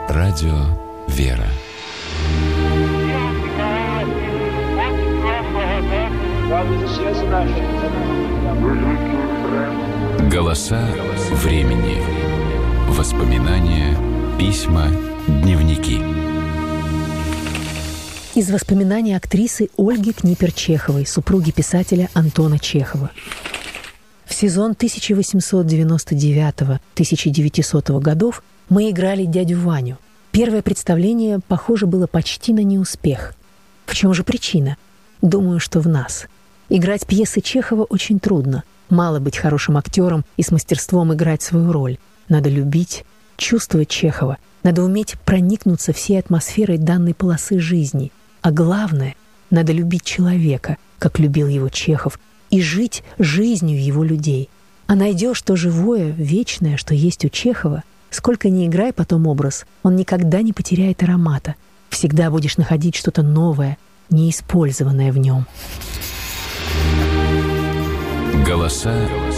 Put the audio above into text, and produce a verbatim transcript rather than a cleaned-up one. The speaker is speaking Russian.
Радио «Вера». Голоса времени. Воспоминания, письма, дневники. Из воспоминаний актрисы Ольги Книпер-Чеховой, супруги писателя Антона Чехова. В сезон тысяча восемьсот девяносто девятого — тысяча девятисотого годов мы играли дядю Ваню. Первое представление, похоже, было почти на неуспех. В чем же причина? Думаю, что в нас. Играть пьесы Чехова очень трудно. Мало быть хорошим актером и с мастерством играть свою роль. Надо любить, чувствовать Чехова. Надо уметь проникнуться всей атмосферой данной полосы жизни. А главное, надо любить человека, как любил его Чехов, и жить жизнью его людей. А найдешь то живое, вечное, что есть у Чехова, сколько ни играй потом образ, он никогда не потеряет аромата. Всегда будешь находить что-то новое, неиспользованное в нем. Голоса